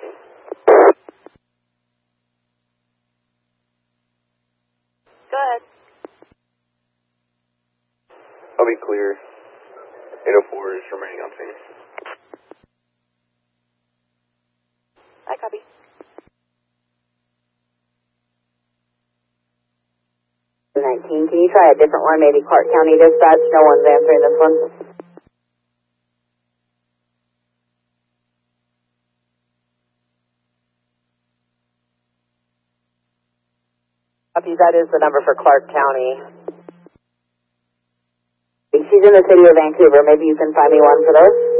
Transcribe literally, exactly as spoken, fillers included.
Go ahead. I'll be clear. eight oh four is remaining on scene. I copy. nineteen, can you try a different one, maybe Clark County Dispatch? No one's answering this one. Copy, that is the number for Clark County. She's in the city of Vancouver. Maybe you can find me one for those.